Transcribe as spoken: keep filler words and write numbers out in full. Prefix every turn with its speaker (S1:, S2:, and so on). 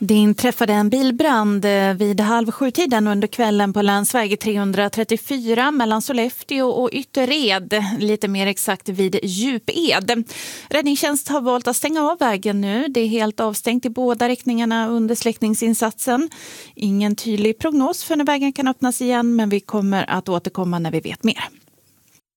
S1: Det inträffade en bilbrand vid halv sju-tiden under kvällen på länsväg trehundratrettiofyra mellan Sollefteå och Yttered, lite mer exakt vid Djuped. Räddningstjänst har valt att stänga av vägen nu. Det är helt avstängt i båda riktningarna under släckningsinsatsen. Ingen tydlig prognos för när vägen kan öppnas igen, men vi kommer att återkomma när vi vet mer.